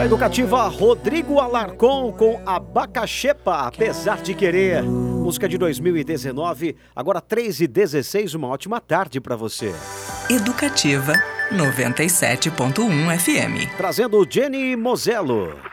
A educativa Rodrigo Alarcon com Abacaxepa, Apesar de Querer. Música de 2019, agora 3h16, uma ótima tarde para você. Educativa 97.1 FM. Trazendo Jenny Mosello.